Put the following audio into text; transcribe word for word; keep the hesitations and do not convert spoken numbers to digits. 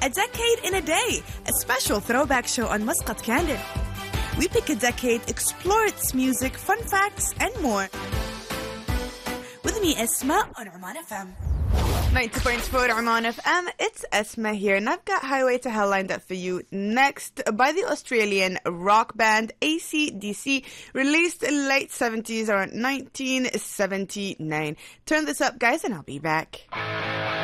A Decade in a Day, a special throwback show on Muscat Candid. We pick a decade, explore its music, fun facts, and more. With me, Esma, on Oman F M. ninety point four Oman F M, it's Esma here, and I've got Highway to Hell lined up for you next by the Australian rock band A C D C, released in late seventies, around nineteen seventy-nine. Turn this up, guys, and I'll be back.